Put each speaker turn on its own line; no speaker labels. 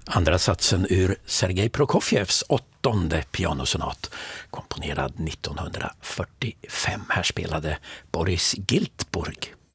Andra satsen ur Sergej Prokofjevs 8:e pianosonat, komponerad 1945. Här spelade Boris Giltburg.